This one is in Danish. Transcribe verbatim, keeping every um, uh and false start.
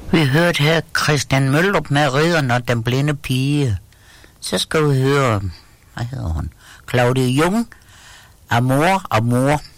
Vi hørte her Christian Møllerup med Ridderen og den blinde pige. Så skal vi høre, hvad hedder hun? Claudia Jung, Amor og Mor.